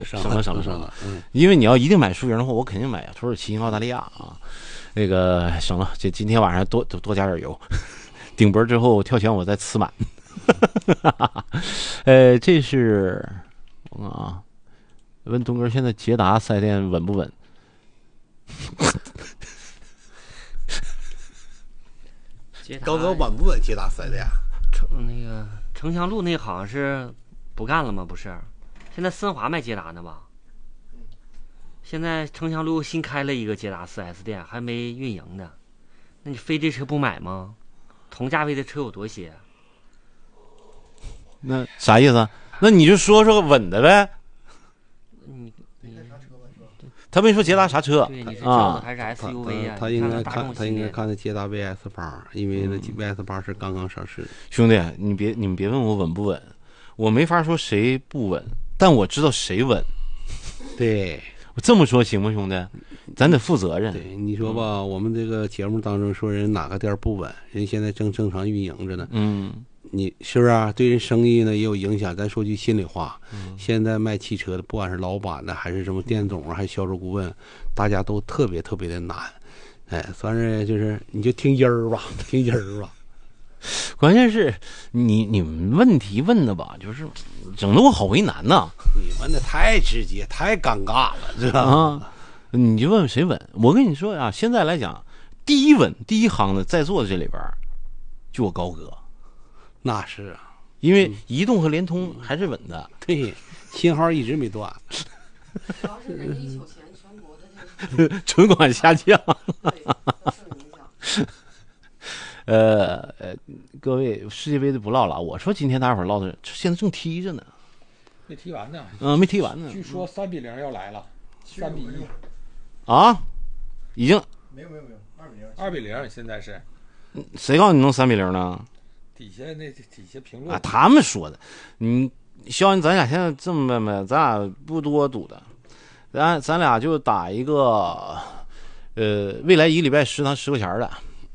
省了。因为你要一定买树营的话，我肯定买土耳其、澳大利亚啊。那个省了，这今天晚上多加点油，顶脖之后跳墙我再呲满。这是啊，问东哥现在捷达4S店稳不稳？ 高哥稳不稳？捷达4S店？ 那个城乡路那好像是不干了吗？不是，现在森华卖捷达呢吧？现在城乡路新开了一个捷达4S店，还没运营呢。那你非这车不买吗？同价位的车有多些？ 那啥意思？那你就说个稳的呗。他没说捷达啥车啊？还是 SUV 啊？ 他应该看的捷达 VS8，因为那 VS8是刚刚上市。 兄弟，你们别问我稳不稳，我没法说谁不稳，但我知道谁稳。 对， 我这么说行吗，兄弟？咱得负责任。 对，你说吧，我们这个节目当中说人哪个店不稳，人现在正常运营着呢。你是不是啊？对人生意呢也有影响。咱说句心里话，现在卖汽车的，不管是老板的，还是什么店总啊，还是销售顾问，大家都特别的难。算是就是你就听音儿吧。 关键是你们问题问的吧，就是整得我好为难呐。 你问的太直接，太尴尬了，知道吗？ 你就问谁稳？我跟你说啊，现在来讲，第一行的在座的这里边，就我高哥。 那是啊， 因为移动和联通还是稳的， 对，信号一直没断。 主要是人家一有钱，全国的这个存款下降。各位世界杯的不唠了，我说今天大伙唠的，现在正踢着呢， 没踢完呢。 没踢完呢。 据说3-0要来了，3-1 啊，已经没有2-0， 现在是。 谁告诉你能3-0呢？ 底下评论啊，他们说的。肖恩，咱俩现在这么办？咱俩不多赌的，咱俩就打一个，未来1个礼拜食堂10块钱的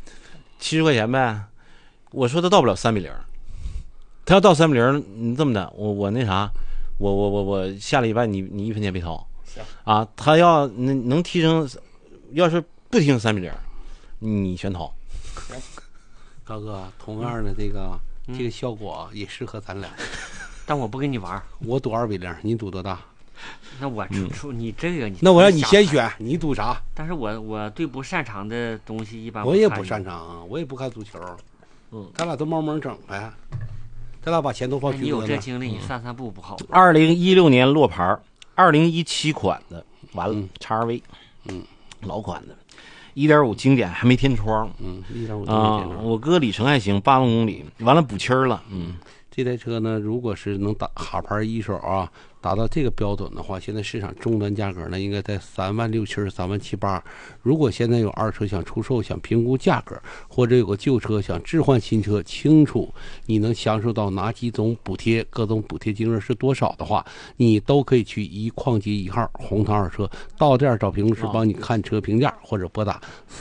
，70块钱呗。我说他到不了3-0，他要到3-0，你这么的，我那啥，我下礼拜你1分钱别掏。啊，他要能提升，要是不提升3-0，你全掏。 高哥，同样的这个效果也适合咱俩， 但我不跟你玩。 我赌2-0，你赌多大？ 那我出你这个， 那我让你先选，你赌啥？ 但是我对不擅长的东西一般我也不擅长，我也不看足球。咱俩都蒙整呗，咱俩把钱都放局子。 你有这经历，你散步不好。 2016年落牌，2017款的，完了XRV，老款的。1.5经典还没天窗 ，1.5 啊，我哥里程还行，8万公里，完了补漆了， 这台车呢，如果是能打哈牌一手啊，达到这个标准的话，现在市场终端价格呢应该在3.670、3.78万。如果现在有二车想出售，想评估价格，或者有个旧车想置换新车，清楚你能享受到哪几种补贴，各种补贴金额是多少的话，你都可以去一矿机1号红糖二车到店找评论师帮你看车评价，或者拨打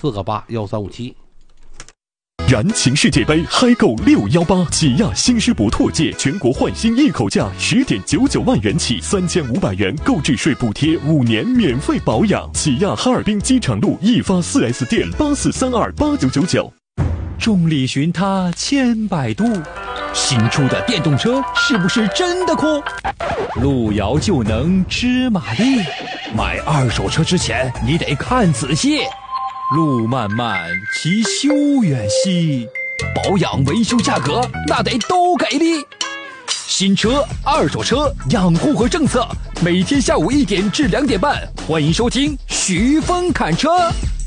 4881357。 燃情世界杯嗨购618，起亚新狮博拓界全国换新一口价10.99万元起，3500元购置税补贴，5年免费保养。起亚哈尔滨机场路易发 4S 店84328999。 众里寻他千百度，新出的电动车是不是真的酷？路遥就能知马力，买二手车之前你得看仔细。路漫漫其修远兮，保养维修价格那得都给力。新车、二手车养护和政策，每天下午1点至2点半，欢迎收听徐峰侃车。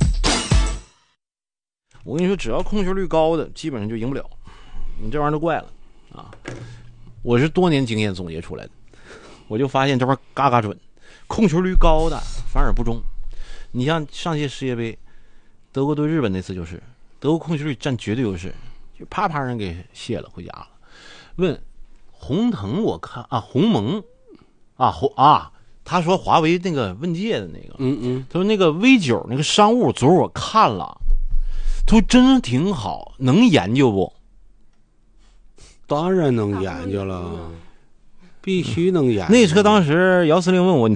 我跟你说，只要控球率高的，基本上就赢不了。你这玩意儿都怪了啊！我是多年经验总结出来的，我就发现这玩意儿嘎嘎准，控球率高的反而不中。你像上届世界杯，德国对日本那次就是德国控球率占绝对优势，就啪啪人给卸了回家了。问宏腾，我看啊，鸿蒙啊，他说华为那个问界的那个，他说那个 V9 那个商务，昨儿我看了，他说真挺好，能研究不？ 当然能研究了。 必须能演。 那车当时姚司令问我，你